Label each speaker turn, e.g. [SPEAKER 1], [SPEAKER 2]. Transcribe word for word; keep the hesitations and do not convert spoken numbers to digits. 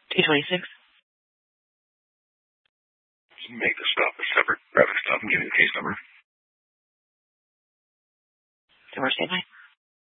[SPEAKER 1] two twenty-six.
[SPEAKER 2] Make the stop a separate, grab the stop and give me the case number.
[SPEAKER 1] So we're standing by.